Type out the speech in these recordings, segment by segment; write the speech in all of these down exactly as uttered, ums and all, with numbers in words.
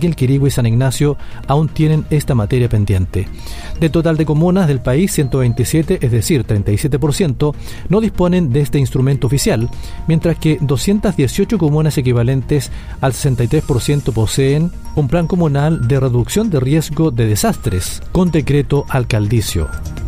Ranquil, Quirigua y San Ignacio aún tienen esta materia pendiente. Del total de comunas del país, ciento veintisiete, es decir, treinta y siete por ciento, no disponen de este instrumento oficial, mientras que doscientas dieciocho comunas equivalentes al sesenta y tres por ciento poseen un plan comunal de reducción de riesgo de desastres con decreto alcaldicio.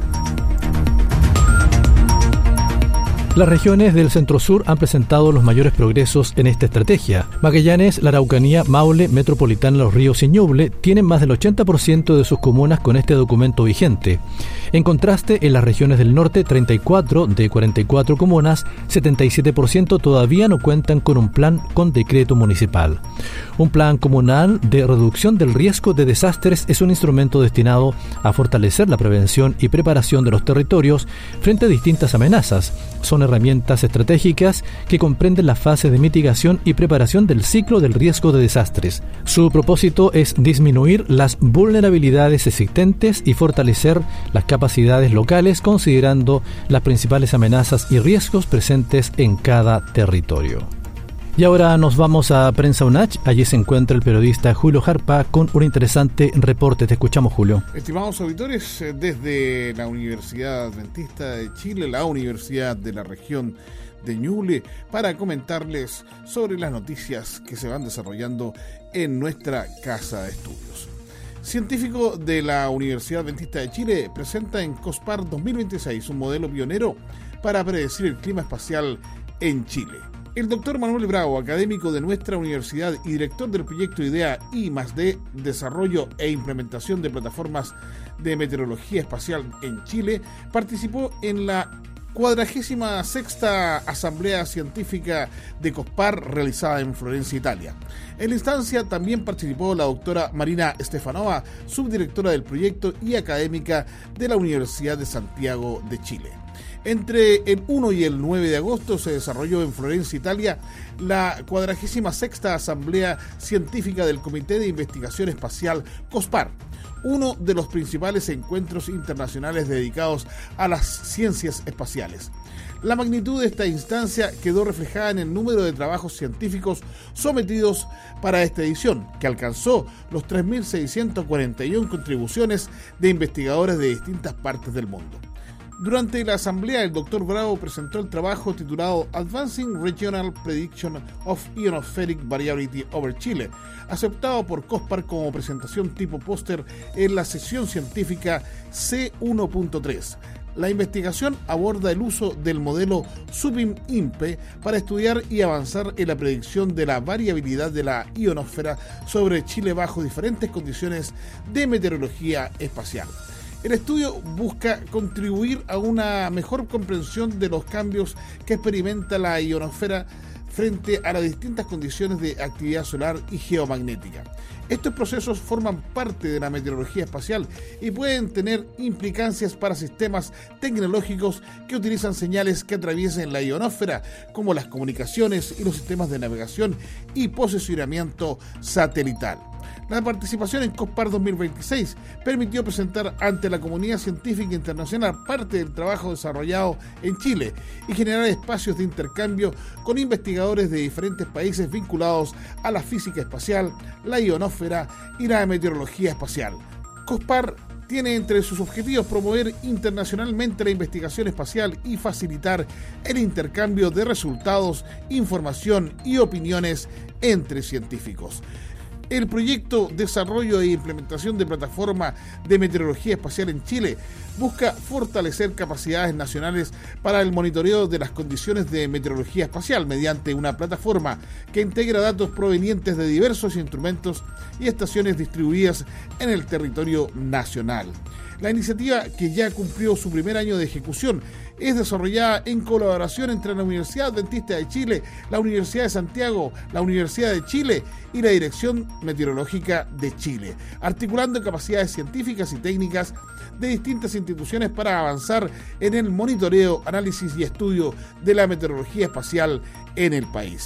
Las regiones del Centro-Sur han presentado los mayores progresos en esta estrategia. Magallanes, la Araucanía, Maule, Metropolitana, Los Ríos y Ñuble tienen más del ochenta por ciento de sus comunas con este documento vigente. En contraste, en las regiones del norte, treinta y cuatro de cuarenta y cuatro comunas, setenta y siete por ciento todavía no cuentan con un plan con decreto municipal. Un plan comunal de reducción del riesgo de desastres es un instrumento destinado a fortalecer la prevención y preparación de los territorios frente a distintas amenazas. Son herramientas estratégicas que comprenden las fases de mitigación y preparación del ciclo del riesgo de desastres. Su propósito es disminuir las vulnerabilidades existentes y fortalecer las capacidades locales considerando las principales amenazas y riesgos presentes en cada territorio. Y ahora nos vamos a Prensa UNACH. Allí se encuentra el periodista Julio Jarpa con un interesante reporte. Te escuchamos, Julio. Estimados auditores, desde la Universidad Adventista de Chile, la Universidad de la región de Ñuble, para comentarles sobre las noticias que se van desarrollando en nuestra casa de estudios. Científico de la Universidad Adventista de Chile presenta en COSPAR dos mil veintiséis un modelo pionero para predecir el clima espacial en Chile. El doctor Manuel Bravo, académico de nuestra universidad y director del proyecto IDEA I más D, Desarrollo e Implementación de Plataformas de Meteorología Espacial en Chile, participó en la cuadragésima sexta Asamblea Científica de COSPAR realizada en Florencia, Italia. En la instancia también participó la doctora Marina Stefanova, subdirectora del proyecto y académica de la Universidad de Santiago de Chile. Entre el uno y el nueve de agosto se desarrolló en Florencia, Italia, la cuadragésima sexta Asamblea Científica del Comité de Investigación Espacial COSPAR, uno de los principales encuentros internacionales dedicados a las ciencias espaciales. La magnitud de esta instancia quedó reflejada en el número de trabajos científicos sometidos para esta edición, que alcanzó los tres mil seiscientas cuarenta y una contribuciones de investigadores de distintas partes del mundo. Durante la asamblea, el doctor Bravo presentó el trabajo titulado Advancing Regional Prediction of Ionospheric Variability over Chile, aceptado por COSPAR como presentación tipo póster en la sesión científica C uno punto tres. La investigación aborda el uso del modelo SUBIM-INPE para estudiar y avanzar en la predicción de la variabilidad de la ionosfera sobre Chile bajo diferentes condiciones de meteorología espacial. El estudio busca contribuir a una mejor comprensión de los cambios que experimenta la ionosfera frente a las distintas condiciones de actividad solar y geomagnética. Estos procesos forman parte de la meteorología espacial y pueden tener implicancias para sistemas tecnológicos que utilizan señales que atraviesen la ionosfera, como las comunicaciones y los sistemas de navegación y posicionamiento satelital. La participación en COSPAR dos mil veintiséis permitió presentar ante la comunidad científica internacional parte del trabajo desarrollado en Chile y generar espacios de intercambio con investigadores de diferentes países vinculados a la física espacial, la ionosfera y la meteorología espacial. COSPAR tiene entre sus objetivos promover internacionalmente la investigación espacial y facilitar el intercambio de resultados, información y opiniones entre científicos. El proyecto Desarrollo e Implementación de Plataforma de Meteorología Espacial en Chile busca fortalecer capacidades nacionales para el monitoreo de las condiciones de meteorología espacial mediante una plataforma que integra datos provenientes de diversos instrumentos y estaciones distribuidas en el territorio nacional. La iniciativa, que ya cumplió su primer año de ejecución, es desarrollada en colaboración entre la Universidad Adventista de Chile, la Universidad de Santiago, la Universidad de Chile y la Dirección Meteorológica de Chile, articulando capacidades científicas y técnicas de distintas instituciones para avanzar en el monitoreo, análisis y estudio de la meteorología espacial en el país.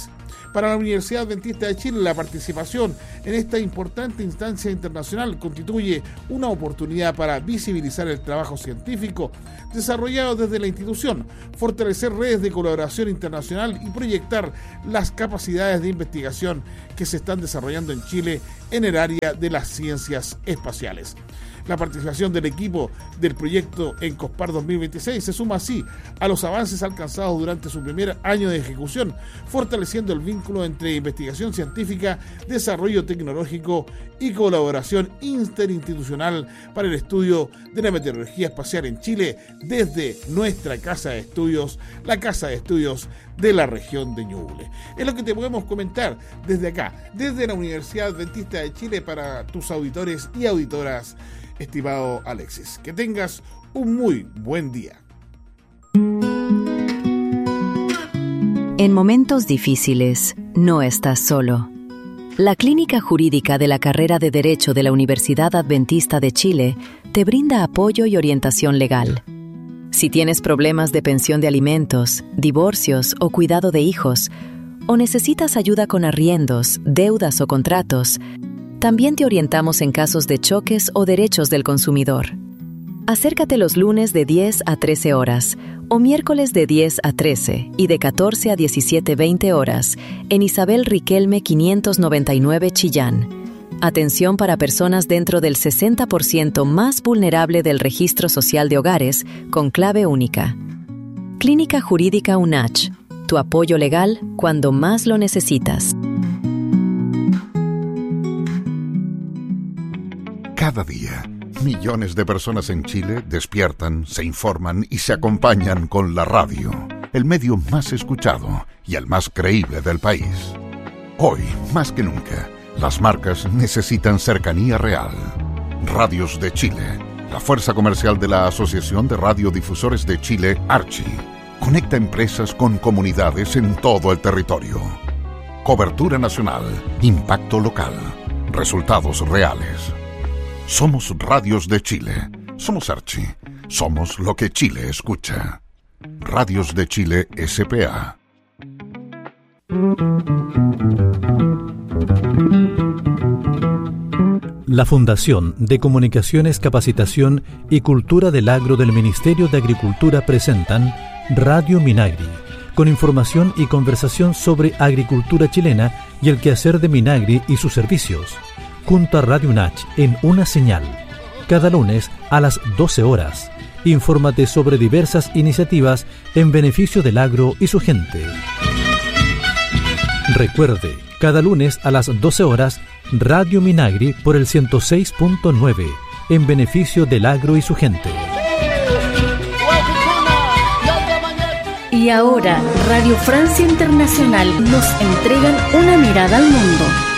Para la Universidad Adventista de Chile, la participación en esta importante instancia internacional constituye una oportunidad para visibilizar el trabajo científico desarrollado desde la institución, fortalecer redes de colaboración internacional y proyectar las capacidades de investigación que se están desarrollando en Chile en el área de las ciencias espaciales. La participación del equipo del proyecto ENCOSPAR dos mil veintiséis se suma así a los avances alcanzados durante su primer año de ejecución, fortaleciendo el vínculo entre investigación científica, desarrollo tecnológico y colaboración interinstitucional para el estudio de la meteorología espacial en Chile desde nuestra casa de estudios, la Casa de Estudios de la región de Ñuble. Es lo que te podemos comentar desde acá, desde la Universidad Adventista de Chile para tus auditores y auditoras, estimado Alexis. Que tengas un muy buen día. En momentos difíciles, no estás solo. La Clínica Jurídica de la Carrera de Derecho de la Universidad Adventista de Chile te brinda apoyo y orientación legal. Si tienes problemas de pensión de alimentos, divorcios o cuidado de hijos, o necesitas ayuda con arriendos, deudas o contratos, también te orientamos en casos de choques o derechos del consumidor. Acércate los lunes de diez a trece horas o miércoles de diez a trece y de catorce a diecisiete veinte horas en Isabel Riquelme quinientos noventa y nueve Chillán. Atención para personas dentro del sesenta por ciento más vulnerable del Registro Social de Hogares con clave única. Clínica Jurídica UNACH. Tu apoyo legal cuando más lo necesitas. Cada día, millones de personas en Chile despiertan, se informan y se acompañan con la radio, el medio más escuchado y el más creíble del país. Hoy, más que nunca, las marcas necesitan cercanía real. Radios de Chile, la fuerza comercial de la Asociación de Radiodifusores de Chile, Archi, conecta empresas con comunidades en todo el territorio. Cobertura nacional, impacto local, resultados reales. Somos Radios de Chile, somos Archi, somos lo que Chile escucha. Radios de Chile S P A. La Fundación de Comunicaciones, Capacitación y Cultura del Agro del Ministerio de Agricultura presentan Radio Minagri, con información y conversación sobre agricultura chilena y el quehacer de Minagri y sus servicios, junto a Radio UNACH en una señal, cada lunes a las doce horas. Infórmate sobre diversas iniciativas en beneficio del agro y su gente. Recuerde, cada lunes a las doce horas, Radio Minagri por el ciento seis punto nueve, en beneficio del agro y su gente. Y ahora, Radio Francia Internacional nos entregan una mirada al mundo.